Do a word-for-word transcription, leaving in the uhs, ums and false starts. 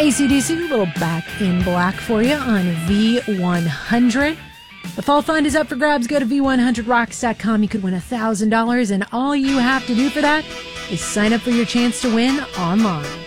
A C D C, a little Back in Black for you on V one hundred. The fall fund is up for grabs. Go to V one hundred rocks dot com. You could win one thousand dollars, and all you have to do for that is sign up for your chance to win online.